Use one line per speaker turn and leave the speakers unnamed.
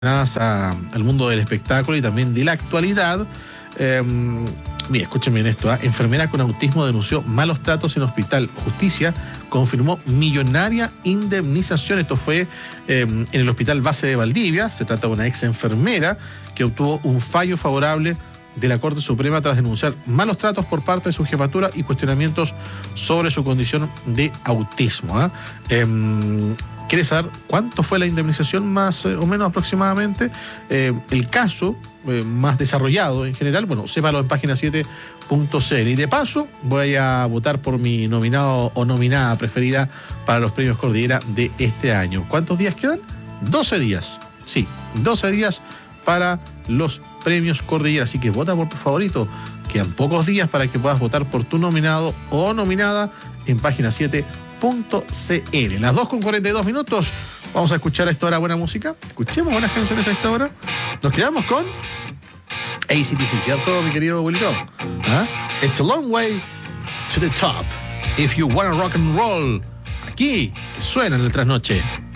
al mundo del espectáculo y también de la actualidad. Mira, escuchen bien esto. Enfermera con autismo denunció malos tratos en hospital. Justicia confirmó millonaria indemnización. Esto fue en el Hospital Base de Valdivia. Se trata de una ex enfermera que obtuvo un fallo favorable de la Corte Suprema tras denunciar malos tratos por parte de su jefatura y cuestionamientos sobre su condición de autismo. ¿Quieres saber cuánto fue la indemnización más o menos aproximadamente? El caso más desarrollado en general, bueno, sépalo en página7.cl. Y de paso voy a votar por mi nominado o nominada preferida para los premios Cordillera de este año. ¿Cuántos días quedan? 12 días. Sí, 12 días para los premios Cordillera. Así que vota por tu favorito. Quedan pocos días para que puedas votar por tu nominado o nominada en página7.cl. Las 2:42. Vamos a escuchar a esta hora buena música. Escuchemos buenas canciones a esta hora. Nos quedamos con AC/DC, ¿cierto, mi querido abuelito? It's a long way to the top if you wanna rock and roll. Aquí, que suena en el trasnoche.